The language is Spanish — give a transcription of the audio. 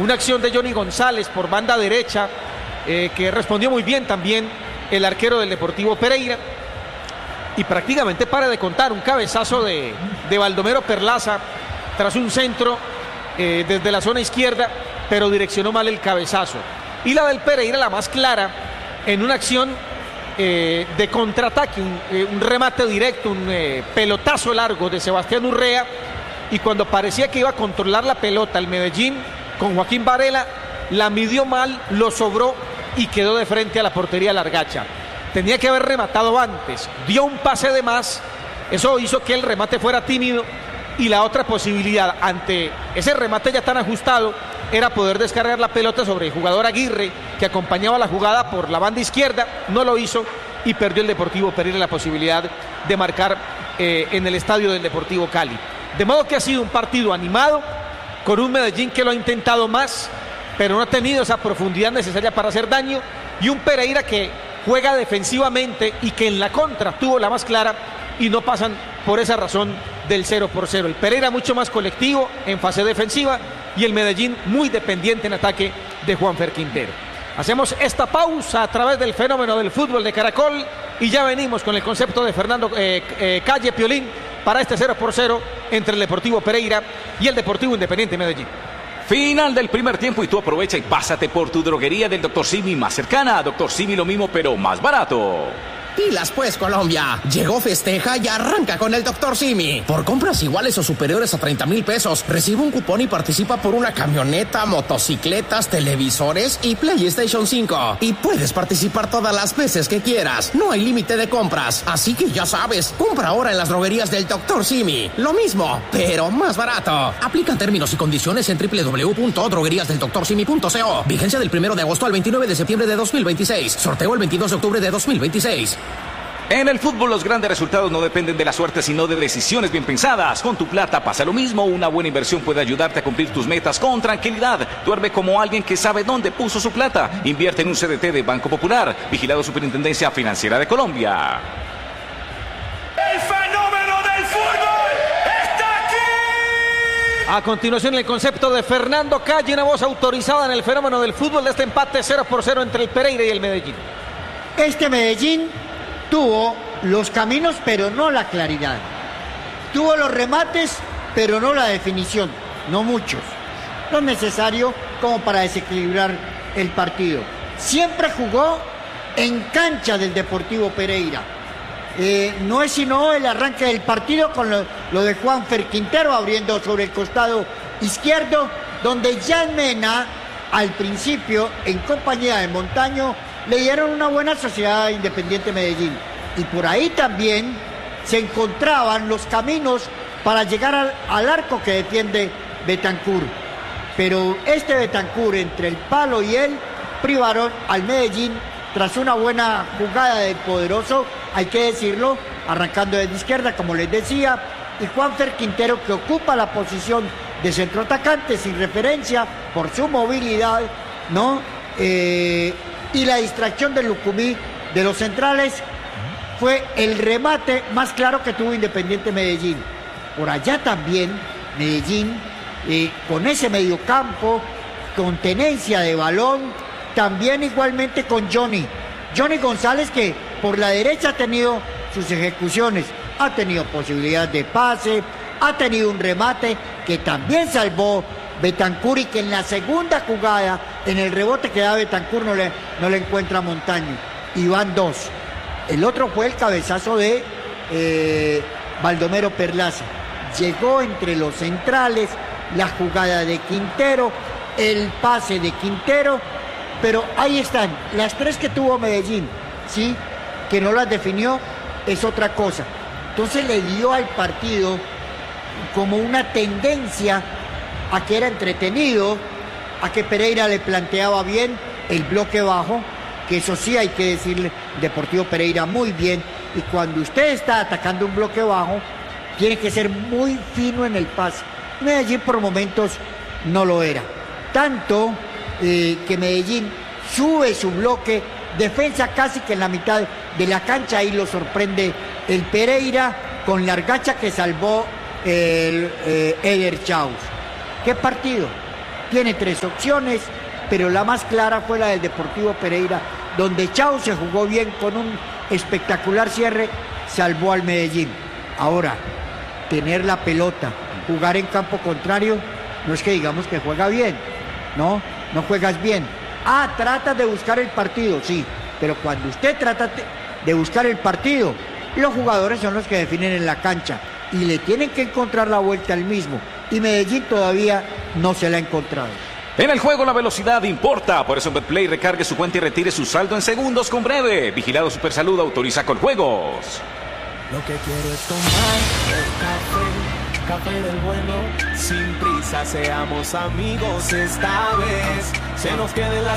una acción de Johnny González por banda derecha, que respondió muy bien también el arquero del Deportivo Pereira. Y prácticamente para de contar, un cabezazo de Baldomero Perlaza tras un centro desde la zona izquierda, pero direccionó mal el cabezazo. Y la del Pereira, la más clara, en una acción de contraataque, un remate directo, un pelotazo largo de Sebastián Urrea, y cuando parecía que iba a controlar la pelota el Medellín con Joaquín Varela, la midió mal, lo sobró y quedó de frente a la portería Largacha. Tenía que haber rematado antes, dio un pase de más, eso hizo que el remate fuera tímido, y la otra posibilidad ante ese remate ya tan ajustado era poder descargar la pelota sobre el jugador Aguirre, que acompañaba la jugada por la banda izquierda. No lo hizo y perdió el Deportivo Pereira la posibilidad de marcar en el estadio del Deportivo Cali. De modo que ha sido un partido animado, con un Medellín que lo ha intentado más, pero no ha tenido esa profundidad necesaria para hacer daño, y un Pereira que juega defensivamente y que en la contra tuvo la más clara, y no pasan por esa razón del 0-0. El Pereira mucho más colectivo en fase defensiva, y el Medellín muy dependiente en ataque de Juanfer Quintero. Hacemos esta pausa a través del fenómeno del fútbol de Caracol, y ya venimos con el concepto de Fernando Calle Piolín para este 0-0 entre el Deportivo Pereira y el Deportivo Independiente Medellín. Final del primer tiempo y tú aprovecha y pásate por tu droguería del Dr. Simi más cercana. Dr. Simi, lo mismo pero más barato. Pilas pues, Colombia. Llegó, festeja y arranca con el Dr. Simi. Por compras iguales o superiores a 30,000 pesos, recibe un cupón y participa por una camioneta, motocicletas, televisores y PlayStation 5. Y puedes participar todas las veces que quieras. No hay límite de compras. Así que ya sabes, compra ahora en las droguerías del Dr. Simi. Lo mismo, pero más barato. Aplican términos y condiciones en www.drogueríasdeldoctorsimi.co. Vigencia del 1 de agosto al 29 de septiembre de 2026. Sorteo el 22 de octubre de 2026. En el fútbol los grandes resultados no dependen de la suerte, sino de decisiones bien pensadas. Con tu plata pasa lo mismo. Una buena inversión puede ayudarte a cumplir tus metas con tranquilidad. Duerme como alguien que sabe dónde puso su plata. Invierte en un CDT de Banco Popular. Vigilado Superintendencia Financiera de Colombia. ¡El fenómeno del fútbol está aquí! A continuación, el concepto de Fernando Calle, una voz autorizada en el fenómeno del fútbol de este empate 0-0 entre el Pereira y el Medellín. Este Medellín tuvo los caminos, pero no la claridad. Tuvo los remates, pero no la definición. No muchos. Lo necesario como para desequilibrar el partido. Siempre jugó en cancha del Deportivo Pereira. No es sino el arranque del partido con lo de Juanfer Quintero abriendo sobre el costado izquierdo, donde Jan Mena, al principio, en compañía de Montaño, le dieron una buena sociedad a Independiente Medellín. Y por ahí también se encontraban los caminos para llegar al arco que defiende Betancur. Pero este Betancur, entre el palo y él, privaron al Medellín tras una buena jugada del poderoso, hay que decirlo, arrancando desde izquierda, como les decía, y Juanfer Quintero, que ocupa la posición de centroatacante sin referencia por su movilidad, ¿no? Y la distracción de Lucumí de los centrales fue el remate más claro que tuvo Independiente Medellín. Por allá también Medellín, con ese mediocampo, con tenencia de balón, también igualmente con Johnny González, que por la derecha ha tenido sus ejecuciones, ha tenido posibilidad de pase, ha tenido un remate que también salvó Betancur, y que en la segunda jugada, en el rebote que da Betancur, no le encuentra Montaño. Y van dos. El otro fue el cabezazo de Baldomero Perlaza. Llegó entre los centrales, la jugada de Quintero, el pase de Quintero, pero ahí están, las tres que tuvo Medellín, ¿sí? Que no las definió, es otra cosa. Entonces le dio al partido como una tendencia a que era entretenido, a que Pereira le planteaba bien el bloque bajo, que eso sí hay que decirle, Deportivo Pereira muy bien, y cuando usted está atacando un bloque bajo, tiene que ser muy fino en el pase. Medellín por momentos no lo era. Tanto que Medellín sube su bloque, defensa casi que en la mitad de la cancha, ahí lo sorprende el Pereira, con Largacha que salvó el Eder Chaus. ¿Qué partido? tiene 3 opciones, pero la más clara fue la del Deportivo Pereira, donde Chao se jugó bien con un espectacular cierre, salvó al Medellín. Ahora, tener la pelota, jugar en campo contrario, no es que digamos que juega bien, no juegas bien. Tratas de buscar el partido, sí, pero cuando usted trata de buscar el partido, los jugadores son los que definen en la cancha y le tienen que encontrar la vuelta al mismo, y Medellín todavía no se la ha encontrado. En el juego la velocidad importa, por eso en Betplay recargue su cuenta y retire su saldo en segundos con Breve. Vigilado Supersalud, autoriza con juegos. Lo que quiero es tomar café del bueno, sin prisa, seamos amigos esta vez. Se nos quede la